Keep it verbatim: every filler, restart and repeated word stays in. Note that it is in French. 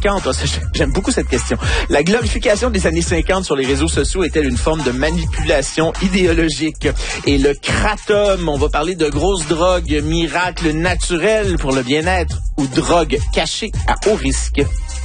cinquante, j'aime beaucoup cette question. La glorification des années cinquante sur les réseaux sociaux est-elle une forme de manipulation idéologique? Et le kratom, on va parler de grosses drogues, miracles naturels pour le bien-être ou drogues cachées à haut risque.